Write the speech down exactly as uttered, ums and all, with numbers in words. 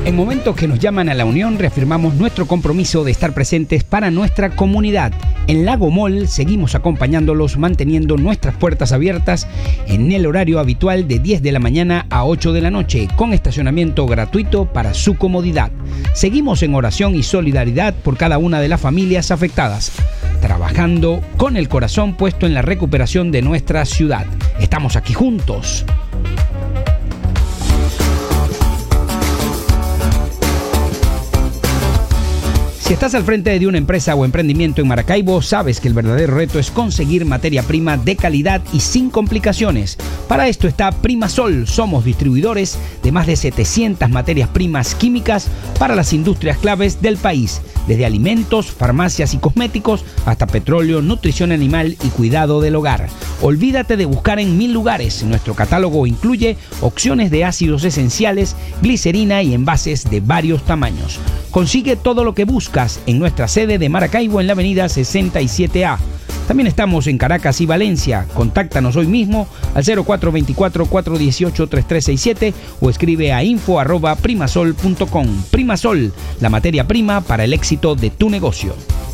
En momentos que nos llaman a la unión, reafirmamos nuestro compromiso de estar presentes para nuestra comunidad. En Lago Mall seguimos acompañándolos, manteniendo nuestras puertas abiertas en el horario habitual de diez de la mañana a ocho de la noche, con estacionamiento gratuito para su comodidad. Seguimos en oración y solidaridad por cada una de las familias afectadas, trabajando con el corazón puesto en la recuperación de nuestra ciudad. Estamos aquí juntos. Si estás al frente de una empresa o emprendimiento en Maracaibo, sabes que el verdadero reto es conseguir materia prima de calidad y sin complicaciones. Para esto está Primasol. Somos distribuidores de más de setecientas materias primas químicas para las industrias claves del país, desde alimentos, farmacias y cosméticos hasta petróleo, nutrición animal y cuidado del hogar. Olvídate de buscar en mil lugares. Nuestro catálogo incluye opciones de ácidos esenciales, glicerina y envases de varios tamaños. Consigue todo lo que buscas en nuestra sede de Maracaibo en la avenida sesenta y siete A. También estamos en Caracas y Valencia. Contáctanos hoy mismo al cero cuatro dos cuatro, cuatro uno ocho, tres tres seis siete o escribe a info arroba primasol punto com. Primasol, la materia prima para el éxito de tu negocio.